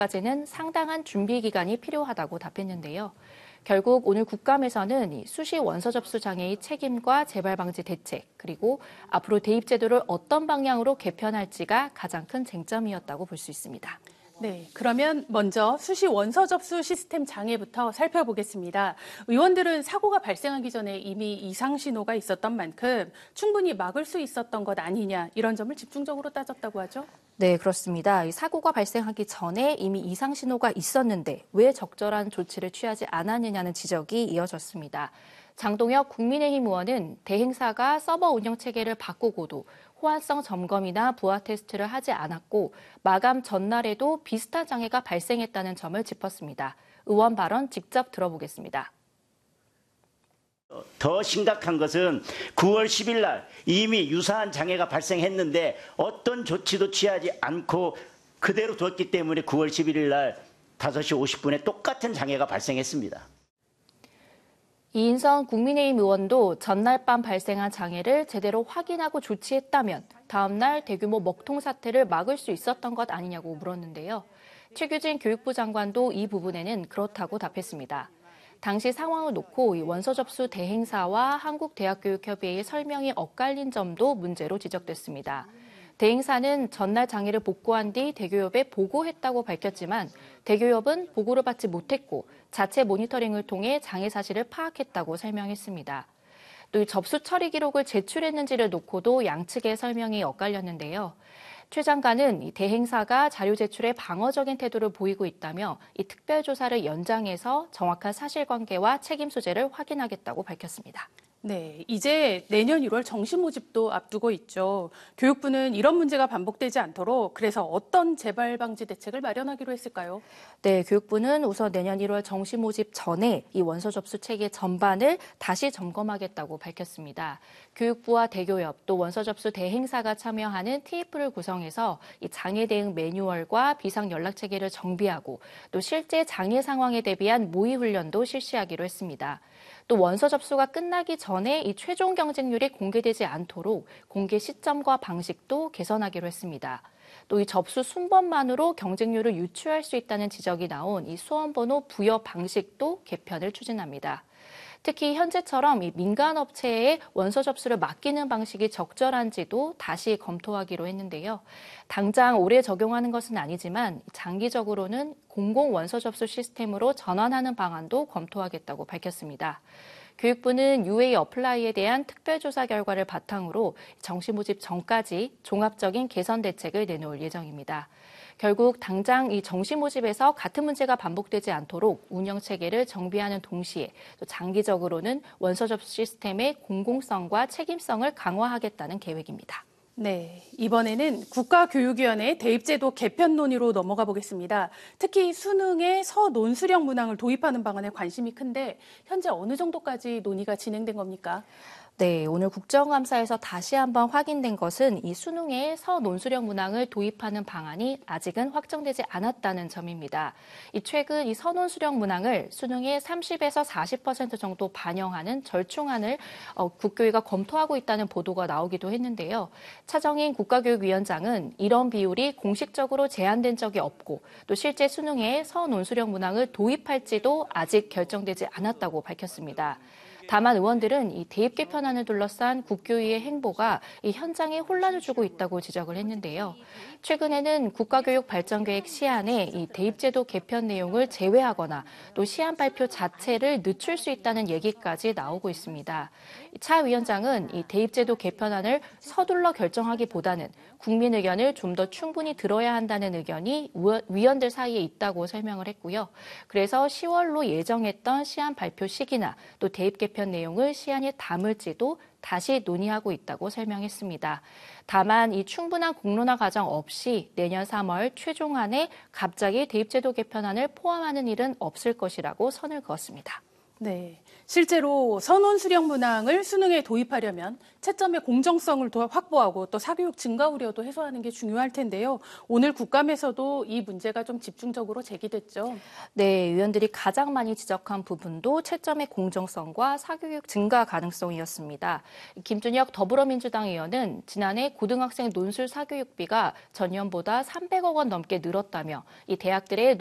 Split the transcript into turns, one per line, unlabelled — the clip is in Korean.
까지는 상당한 준비 기간이 필요하다고 답했는데요. 결국 오늘 국감에서는 이 수시 원서 접수 장애의 책임과 재발 방지 대책, 그리고 앞으로 대입 제도를 어떤 방향으로 개편할지가 가장 큰 쟁점이었다고 볼 수 있습니다.
네, 그러면 먼저 수시 원서 접수 시스템 장애부터 살펴보겠습니다. 의원들은 사고가 발생하기 전에 이미 이상 신호가 있었던 만큼 충분히 막을 수 있었던 것 아니냐, 이런 점을 집중적으로 따졌다고 하죠?
네, 그렇습니다. 이 사고가 발생하기 전에 이미 이상 신호가 있었는데 왜 적절한 조치를 취하지 않았느냐는 지적이 이어졌습니다. 장동혁 국민의힘 의원은 대행사가 서버 운영 체계를 바꾸고도 호환성 점검이나 부하 테스트를 하지 않았고 마감 전날에도 비슷한 장애가 발생했다는 점을 짚었습니다. 의원 발언 직접 들어보겠습니다.
더 심각한 것은 9월 10일 날 이미 유사한 장애가 발생했는데 어떤 조치도 취하지 않고 그대로 뒀기 때문에 9월 11일 날 5시 50분에 똑같은 장애가 발생했습니다.
이인성 국민의힘 의원도 전날 밤 발생한 장애를 제대로 확인하고 조치했다면 다음 날 대규모 먹통 사태를 막을 수 있었던 것 아니냐고 물었는데요. 최규진 교육부 장관도 이 부분에는 그렇다고 답했습니다. 당시 상황을 놓고 원서 접수 대행사와 한국대학교육협의회의 설명이 엇갈린 점도 문제로 지적됐습니다. 대행사는 전날 장애를 복구한 뒤 대교협에 보고했다고 밝혔지만 대교협은 보고를 받지 못했고 자체 모니터링을 통해 장애 사실을 파악했다고 설명했습니다. 또 접수 처리 기록을 제출했는지를 놓고도 양측의 설명이 엇갈렸는데요. 최 장관은 이 대행사가 자료 제출에 방어적인 태도를 보이고 있다며 이 특별조사를 연장해서 정확한 사실관계와 책임 소재를 확인하겠다고 밝혔습니다.
네, 이제 내년 1월 정시 모집도 앞두고 있죠. 교육부는 이런 문제가 반복되지 않도록 그래서 어떤 재발 방지 대책을 마련하기로 했을까요?
네, 교육부는 우선 내년 1월 정시 모집 전에 이 원서 접수 체계 전반을 다시 점검하겠다고 밝혔습니다. 교육부와 대교협 또 원서 접수 대행사가 참여하는 TF를 구성해서 이 장애 대응 매뉴얼과 비상 연락 체계를 정비하고 또 실제 장애 상황에 대비한 모의 훈련도 실시하기로 했습니다. 또 원서 접수가 끝나기 전에 이 최종 경쟁률이 공개되지 않도록 공개 시점과 방식도 개선하기로 했습니다. 또 이 접수 순번만으로 경쟁률을 유추할 수 있다는 지적이 나온 이 수험번호 부여 방식도 개편을 추진합니다. 특히 현재처럼 이 민간 업체에 원서 접수를 맡기는 방식이 적절한지도 다시 검토하기로 했는데요. 당장 올해 적용하는 것은 아니지만 장기적으로는 공공 원서 접수 시스템으로 전환하는 방안도 검토하겠다고 밝혔습니다. 교육부는 UA 어플라이에 대한 특별조사 결과를 바탕으로 정시 모집 전까지 종합적인 개선 대책을 내놓을 예정입니다. 결국 당장 이 정시 모집에서 같은 문제가 반복되지 않도록 운영 체계를 정비하는 동시에 또 장기적으로는 원서 접수 시스템의 공공성과 책임성을 강화하겠다는 계획입니다.
네, 이번에는 국가교육위원회 대입제도 개편 논의로 넘어가 보겠습니다. 특히 수능에 서논수령 문항을 도입하는 방안에 관심이 큰데 현재 어느 정도까지 논의가 진행된 겁니까?
네, 오늘 국정감사에서 다시 한번 확인된 것은 이 수능에 서논수령 문항을 도입하는 방안이 아직은 확정되지 않았다는 점입니다. 최근 이 서논수령 문항을 수능의 30에서 40% 정도 반영하는 절충안을 국교위가 검토하고 있다는 보도가 나오기도 했는데요. 차정인 국가교육위원장은 이런 비율이 공식적으로 제한된 적이 없고 또 실제 수능에 서논수령 문항을 도입할지도 아직 결정되지 않았다고 밝혔습니다. 다만 의원들은 이 대입 개편안을 둘러싼 국교위의 행보가 이 현장에 혼란을 주고 있다고 지적을 했는데요. 최근에는 국가교육발전계획 시안에 이 대입제도 개편 내용을 제외하거나 또 시안 발표 자체를 늦출 수 있다는 얘기까지 나오고 있습니다. 차 위원장은 이 대입제도 개편안을 서둘러 결정하기보다는 국민 의견을 좀 더 충분히 들어야 한다는 의견이 위원들 사이에 있다고 설명을 했고요. 그래서 10월로 예정했던 시안 발표 시기나 또 대입 개편 내용을 시안에 담을지도 다시 논의하고 있다고 설명했습니다. 다만 이 충분한 공론화 과정 없이 내년 3월 최종안에 갑자기 대입제도 개편안을 포함하는 일은 없을 것이라고 선을 그었습니다.
네. 실제로 선원 수령 문항을 수능에 도입하려면 채점의 공정성을 확보하고 또 사교육 증가 우려도 해소하는 게 중요할 텐데요. 오늘 국감에서도 이 문제가 좀 집중적으로 제기됐죠.
네, 의원들이 가장 많이 지적한 부분도 채점의 공정성과 사교육 증가 가능성이었습니다. 김준혁 더불어민주당 의원은 지난해 고등학생 논술 사교육비가 전년보다 300억 원 넘게 늘었다며 이 대학들의